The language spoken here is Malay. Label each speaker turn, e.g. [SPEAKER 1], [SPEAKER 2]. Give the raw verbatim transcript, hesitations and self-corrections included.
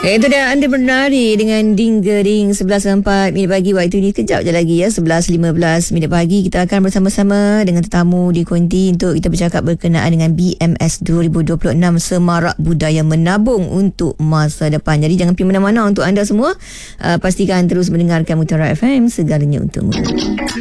[SPEAKER 1] Itu dah anda bernari dengan Ding-Gering sebelas empat minit pagi. Waktu ni kejap je lagi ya, sebelas lima belas minit pagi. Kita akan bersama-sama dengan tetamu di Konti untuk kita bercakap berkenaan dengan B M S dua ribu dua puluh enam, Semarak Budaya Menabung untuk Masa Depan. Jadi jangan pergi mana-mana untuk anda semua. Uh, pastikan terus mendengarkan Mutiara F M, segalanya untukmu.